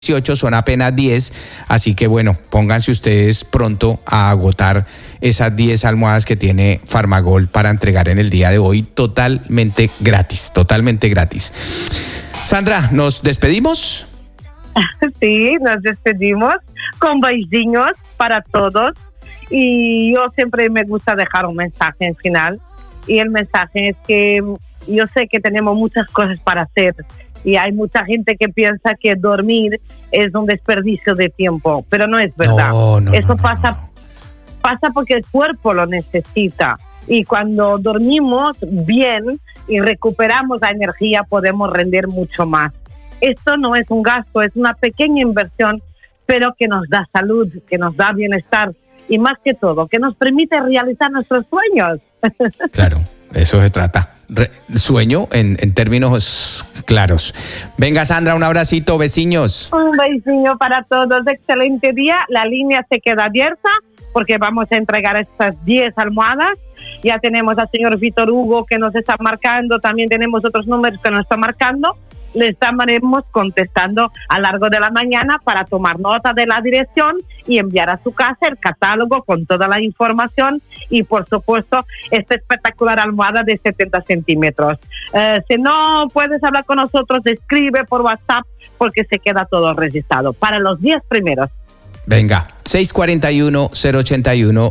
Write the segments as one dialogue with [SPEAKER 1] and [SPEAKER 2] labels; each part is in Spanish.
[SPEAKER 1] 18, son apenas 10, así que bueno, pónganse ustedes pronto a agotar esas 10 almohadas que tiene Farmagol para entregar en el día de hoy totalmente gratis, totalmente gratis. Sandra, ¿nos despedimos?
[SPEAKER 2] Sí, nos despedimos con beijinhos para todos y yo siempre me gusta dejar un mensaje en final y el mensaje es que yo sé que tenemos muchas cosas para hacer. Y hay mucha gente que piensa que dormir es un desperdicio de tiempo, pero no es verdad. Eso pasa porque el cuerpo lo necesita. Y cuando dormimos bien y recuperamos la energía, podemos rendir mucho más. Esto no es un gasto, es una pequeña inversión, pero que nos da salud, que nos da bienestar y más que todo, que nos permite realizar nuestros sueños.
[SPEAKER 1] Claro, eso se trata. Sueño en términos claros. Venga, Sandra, un abracito, vecinos.
[SPEAKER 2] Un besillo para todos, excelente día. La línea se queda abierta porque vamos a entregar estas 10 almohadas. Ya tenemos al señor Víctor Hugo que nos está marcando, también tenemos otros números que nos están marcando. Le estaremos contestando a lo largo de la mañana para tomar nota de la dirección y enviar a su casa el catálogo con toda la información y, por supuesto, esta espectacular almohada de 70 centímetros. Si no puedes hablar con nosotros, escribe por WhatsApp porque se queda todo registrado para los 10 primeros.
[SPEAKER 1] Venga,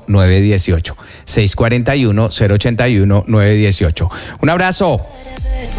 [SPEAKER 1] 641-081-918. 641-081-918. Un abrazo.